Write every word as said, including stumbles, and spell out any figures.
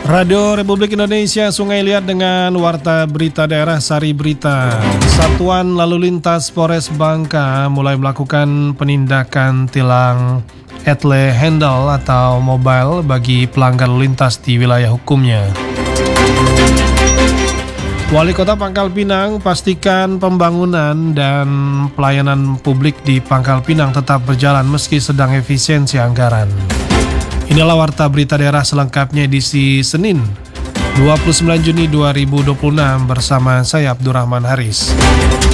Radio Republik Indonesia Sungai Liat dengan Warta Berita Daerah Sari Berita. Satuan Lalu Lintas Polres Bangka mulai melakukan penindakan tilang etle handle atau mobile bagi pelanggar lalu lintas di wilayah hukumnya. Wali Kota Pangkal Pinang pastikan pembangunan dan pelayanan publik di Pangkal Pinang tetap berjalan meski sedang efisiensi anggaran. Inilah Warta Berita Daerah selengkapnya edisi Senin dua puluh sembilan Juni dua ribu dua puluh enam bersama saya Abdurrahman Haris.